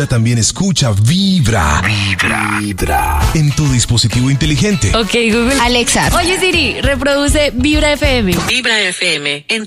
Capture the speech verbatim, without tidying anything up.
Ahora también escucha Vibra. Vibra. Vibra. En tu dispositivo inteligente. Ok, Google. Alexa. Oye, Siri, reproduce Vibra F M. Vibra F M. En